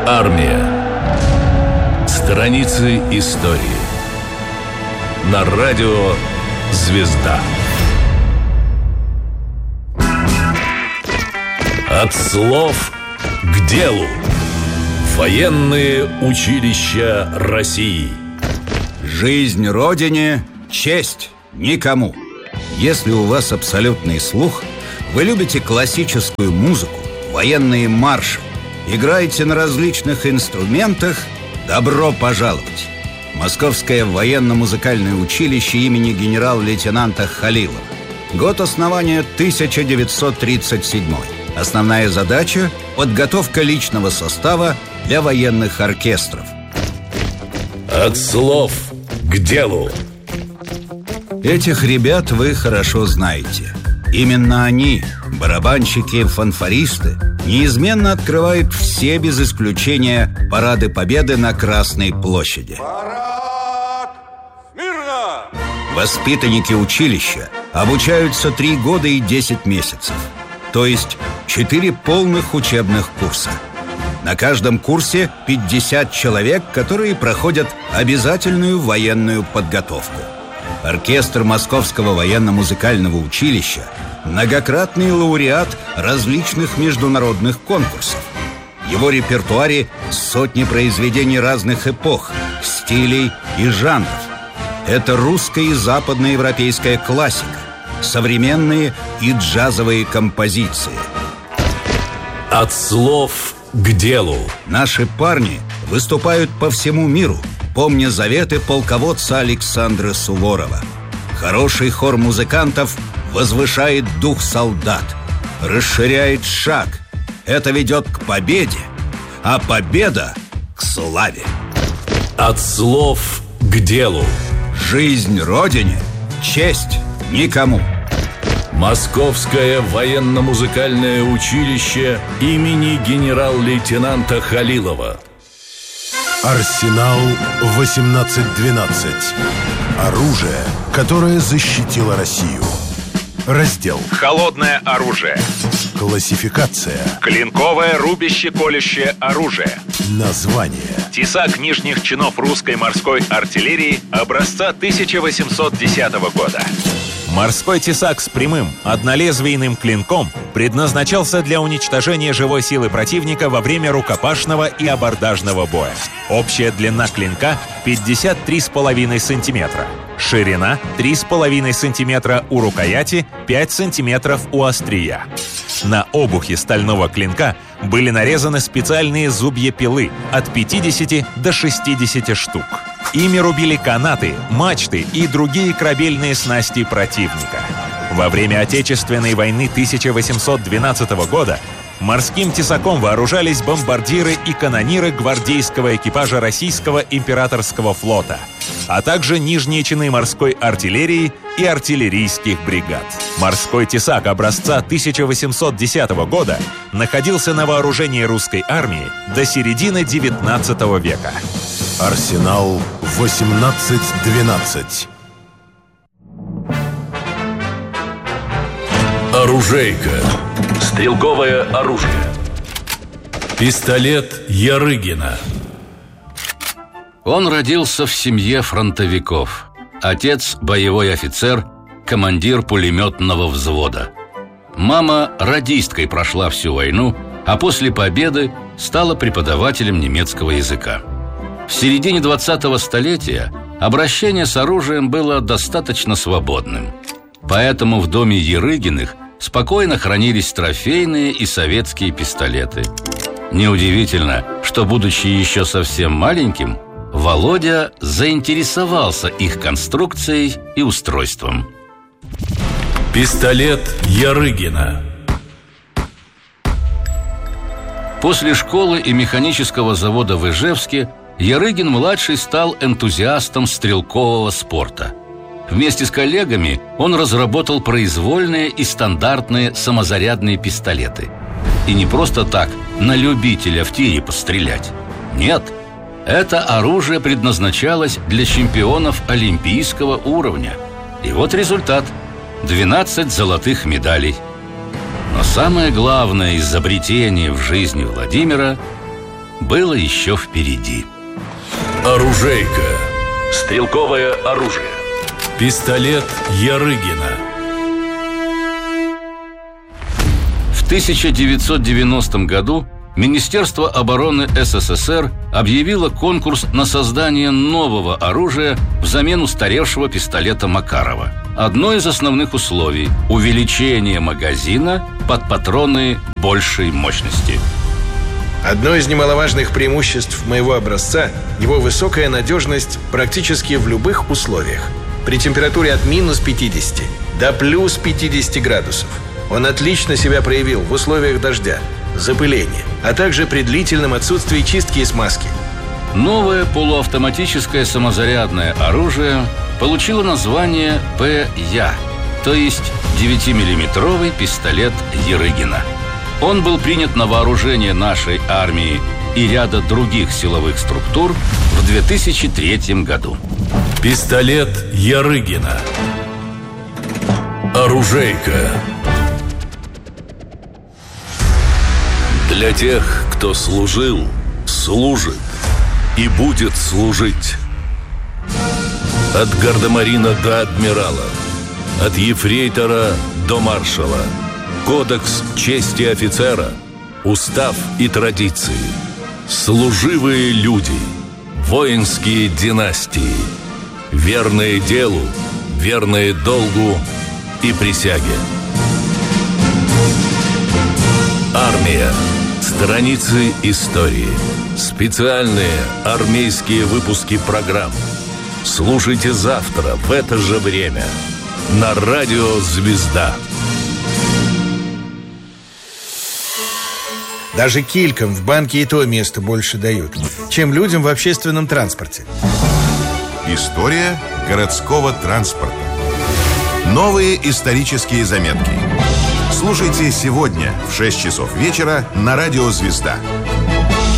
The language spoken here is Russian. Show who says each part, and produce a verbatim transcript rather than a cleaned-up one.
Speaker 1: Армия. Страницы истории. На радио «Звезда». От слов к делу. Военные училища России.
Speaker 2: Жизнь Родине, честь никому. Если у вас абсолютный слух, вы любите классическую музыку, военные марши, играете на различных инструментах, добро пожаловать! Московское военно-музыкальное училище имени генерал-лейтенанта Халилова. Год основания тысяча девятьсот тридцать седьмой. Основная задача – подготовка личного состава для военных оркестров.
Speaker 1: От слов к делу.
Speaker 2: Этих ребят вы хорошо знаете. Именно они, барабанщики, фанфористы, неизменно открывают все без исключения парады Победы на Красной площади.
Speaker 3: Парад! Смирно!
Speaker 2: Воспитанники училища обучаются три года и десять месяцев. То есть четыре полных учебных курса. На каждом курсе пятьдесят человек, которые проходят обязательную военную подготовку. Оркестр Московского военно-музыкального училища – многократный лауреат различных международных конкурсов. В его репертуаре сотни произведений разных эпох, стилей и жанров. Это русская и западноевропейская классика, современные и джазовые композиции.
Speaker 1: От слов к делу.
Speaker 2: Наши парни выступают по всему миру, помня заветы полководца Александра Суворова. Хороший хор музыкантов возвышает дух солдат, расширяет шаг. Это ведет к победе, а победа — к славе.
Speaker 1: От слов к делу.
Speaker 2: Жизнь Родине, честь никому.
Speaker 1: Московское военно-музыкальное училище имени генерал-лейтенанта Халилова.
Speaker 4: Арсенал восемнадцать двенадцать. Оружие, которое защитило Россию. Раздел
Speaker 5: холодное оружие.
Speaker 4: Классификация.
Speaker 5: Клинковое рубяще-колющее оружие.
Speaker 4: Название.
Speaker 5: Тесак нижних чинов русской морской артиллерии образца тысяча восемьсот десятого года.
Speaker 6: Морской тесак с прямым, однолезвийным клинком предназначался для уничтожения живой силы противника во время рукопашного и абордажного боя. Общая длина клинка – пятьдесят три с половиной сантиметра. Ширина – три с половиной сантиметра у рукояти, пять сантиметров у острия. На обухе стального клинка были нарезаны специальные зубья пилы от пятидесяти до шестидесяти штук. Ими рубили канаты, мачты и другие корабельные снасти противника. Во время Отечественной войны тысяча восемьсот двенадцатого года морским тесаком вооружались бомбардиры и канониры гвардейского экипажа Российского императорского флота, а также нижние чины морской артиллерии и артиллерийских бригад. Морской тесак образца тысяча восемьсот десятого года находился на вооружении русской армии до середины девятнадцатого века.
Speaker 4: Арсенал восемнадцать двенадцать.
Speaker 1: Оружейка. Стрелковое оружие. Пистолет Ярыгина.
Speaker 7: Он родился в семье фронтовиков. Отец – боевой офицер, командир пулеметного взвода. Мама радисткой прошла всю войну, а после победы стала преподавателем немецкого языка. В середине двадцатого столетия обращение с оружием было достаточно свободным. Поэтому в доме Ярыгиных спокойно хранились трофейные и советские пистолеты. Неудивительно, что, будучи еще совсем маленьким, Володя заинтересовался их конструкцией и устройством.
Speaker 1: Пистолет Ярыгина.
Speaker 7: После школы и механического завода в Ижевске Ярыгин-младший стал энтузиастом стрелкового спорта. Вместе с коллегами он разработал произвольные и стандартные самозарядные пистолеты. И не просто так, на любителя в тире пострелять. Нет, это оружие предназначалось для чемпионов олимпийского уровня. И вот результат – двенадцать золотых медалей. Но самое главное изобретение в жизни Владимира – было еще впереди.
Speaker 1: Оружейка.
Speaker 5: Стрелковое оружие.
Speaker 1: Пистолет Ярыгина.
Speaker 7: В тысяча девятьсот девяностом году Министерство обороны СССР объявило конкурс на создание нового оружия взамен устаревшего пистолета Макарова. Одно из основных условий – увеличение магазина под патроны большей мощности.
Speaker 8: Одно из немаловажных преимуществ моего образца – его высокая надежность практически в любых условиях. При температуре от минус пятидесяти до плюс пятидесяти градусов. Он отлично себя проявил в условиях дождя, запыления, а также при длительном отсутствии чистки и смазки.
Speaker 7: Новое полуавтоматическое самозарядное оружие получило название ПЯ, то есть девятимиллиметровый пистолет Ярыгина. Он был принят на вооружение нашей армии и ряда других силовых структур в две тысячи третьем году.
Speaker 1: Пистолет Ярыгина. Оружейка. Для тех, кто служил, служит и будет служить. От гардемарина до адмирала, от ефрейтора до маршала. Кодекс чести офицера, устав и традиции. Служивые люди, воинские династии, верные делу, верные долгу и присяге. Армия. Страницы истории. Специальные армейские выпуски программ. Слушайте завтра в это же время на радио «Звезда».
Speaker 8: Даже килькам в банке и то место больше дают, чем людям в общественном транспорте.
Speaker 9: История городского транспорта. Новые исторические заметки. Слушайте сегодня в шесть часов вечера на радио «Звезда».